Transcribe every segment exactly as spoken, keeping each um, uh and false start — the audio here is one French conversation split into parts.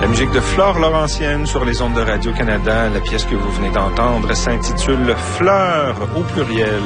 musique de Flore Laurentienne sur les ondes de Radio-Canada. La pièce que vous venez d'entendre s'intitule « Fleurs » au pluriel.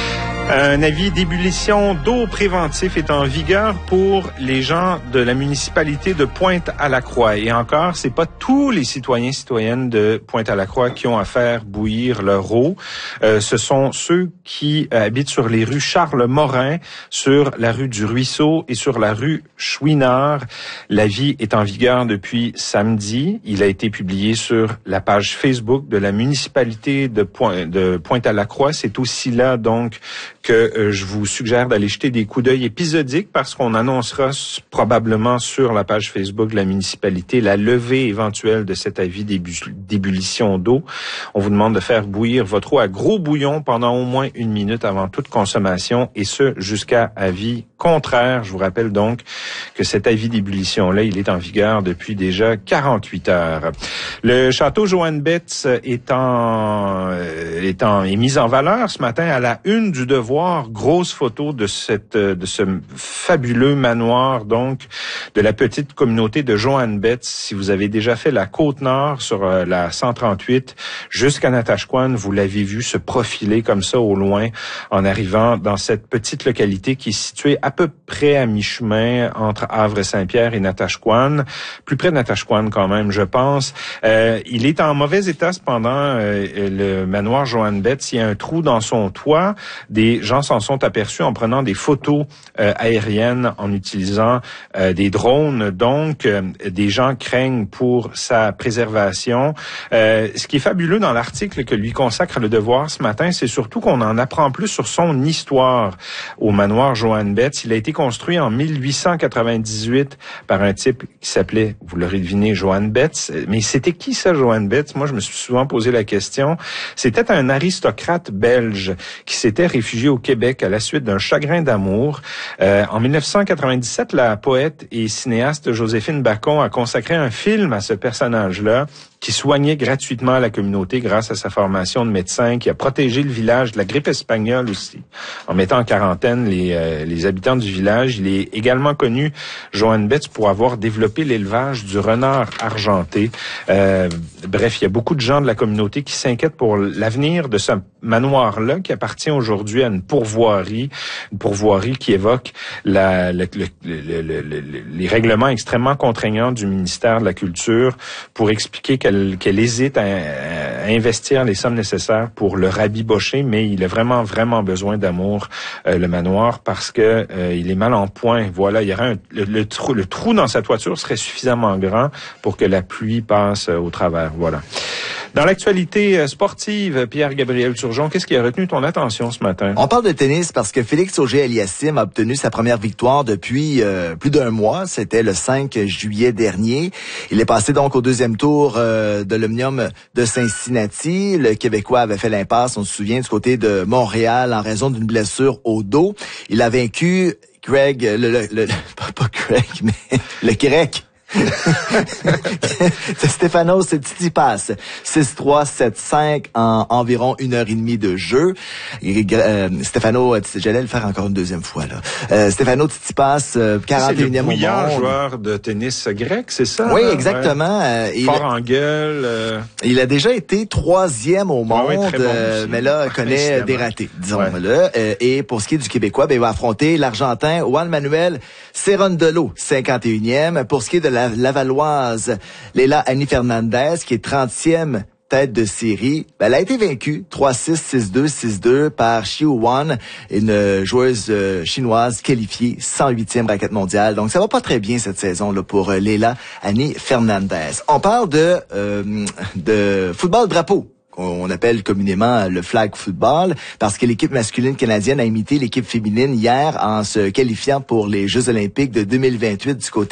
Un avis d'ébullition d'eau préventif est en vigueur pour les gens de la municipalité de Pointe-à-la-Croix. Et encore, c'est pas tous les citoyens et citoyennes de Pointe-à-la-Croix qui ont à faire bouillir leur eau. Euh, ce sont ceux qui euh, habitent sur les rues Charles-Morin, sur la rue du Ruisseau et sur la rue Chouinard. L'avis est en vigueur depuis samedi. Il a été publié sur la page Facebook de la municipalité de, Point, de Pointe-à-la-Croix. C'est aussi là, donc, que euh, je vous suggère d'aller jeter des coups d'œil épisodiques parce qu'on annoncera probablement sur la page Facebook de la municipalité la levée éventuelle de cet avis d'ébullition d'eau. On vous demande de faire bouillir votre eau à gros bouillon pendant au moins une minute avant toute consommation et ce jusqu'à avis contraire. Je vous rappelle donc que cet avis d'ébullition-là, il est en vigueur depuis déjà quarante-huit heures. Le château Joanne Betts est en, est en, est mis en valeur ce matin à la une du Devoir. Grosse photo de cette, de ce fabuleux manoir, donc, de la petite communauté de Joanne Betts. Si vous avez déjà fait la Côte-Nord sur euh, la cent trente-huit jusqu'à Natashquan, vous l'avez vu se profiler comme ça au loin en arrivant dans cette petite localité qui est située à peu près à mi-chemin entre Havre-Saint-Pierre et Natashquan. Plus près de Natashquan quand même, je pense. Euh, il est en mauvais état cependant, euh, le manoir Joanne Betts. Il y a un trou dans son toit. Des gens s'en sont aperçus en prenant des photos euh, aériennes, en utilisant euh, des drones. Donc, euh, des gens craignent pour sa préservation. Euh, ce qui est fabuleux dans l'article que lui consacre Le Devoir ce matin, c'est surtout qu'on en apprend plus sur son histoire au manoir Joanne Betts. Il a été construit en mille huit cent quatre-vingt-dix-huit par un type qui s'appelait, vous l'aurez deviné, Joanne Betts. Mais c'était qui ça, Joanne Betts? Moi, je me suis souvent posé la question. C'était un aristocrate belge qui s'était réfugié au Québec à la suite d'un chagrin d'amour. Euh, en mille neuf cent quatre-vingt-dix-sept, la poète et cinéaste Joséphine Bacon a consacré un film à ce personnage-là qui soignait gratuitement la communauté grâce à sa formation de médecin, qui a protégé le village de la grippe espagnole aussi, en mettant en quarantaine les, euh, les habitants du village. Il est également connu, Joanne Betts, pour avoir développé l'élevage du renard argenté. Euh, bref, il y a beaucoup de gens de la communauté qui s'inquiètent pour l'avenir de ce manoir-là, qui appartient aujourd'hui à une pourvoirie, une pourvoirie qui évoque la, le, le, le, le, le, les règlements extrêmement contraignants du ministère de la Culture pour expliquer qu'elle, qu'elle hésite à, à investir les sommes nécessaires pour le rabibocher, mais il a vraiment, vraiment besoin d'amour, euh, le manoir, parce que euh, il est mal en point. Voilà, il y aurait un, le, le, trou, le trou dans sa toiture serait suffisamment grand pour que la pluie passe euh, au travers. Voilà. Dans l'actualité sportive, Pierre-Gabriel Turgeon, qu'est-ce qui a retenu ton attention ce matin? On parle de tennis parce que Félix Auger-Aliassime a obtenu sa première victoire depuis euh, plus d'un mois. C'était le cinq juillet dernier. Il est passé donc au deuxième tour euh, de l'Omnium de Cincinnati. Le Québécois avait fait l'impasse, on se souvient, du côté de Montréal en raison d'une blessure au dos. Il a vaincu Greg, le, le, le pas, pas Greg, mais le Grec. C'est Stefanos Tsitsipas, six trois, sept cinq en environ une heure et demie de jeu. Et, euh, Stefano, j'allais le faire encore une deuxième fois là. Euh, Stefano Tsitsipas, euh, quarante et unième au monde. C'est le bouillant joueur de tennis grec, c'est ça? Oui, là? exactement. Ouais. Euh, Fort il, en gueule. Euh... Il a déjà été troisième au monde, ouais, ouais, très bon euh, mais là, il connaît des ratés, disons-le. Ouais. Euh, et pour ce qui est du Québécois, ben, il va affronter l'Argentin Juan Manuel Cerundolo, cinquante et unième. Pour ce qui est de la Lavalloise, Leila Annie Fernandez, qui est trentième tête de série, ben, elle a été vaincue trois six, six deux, six deux par Xiu Wan, une joueuse euh, chinoise qualifiée cent huitième raquette mondiale. Donc ça va pas très bien cette saison là pour euh, Leila Annie Fernandez. On parle de euh, de football drapeau. On appelle communément le flag football, parce que l'équipe masculine canadienne a imité l'équipe féminine hier en se qualifiant pour les Jeux olympiques de deux mille vingt-huit du côté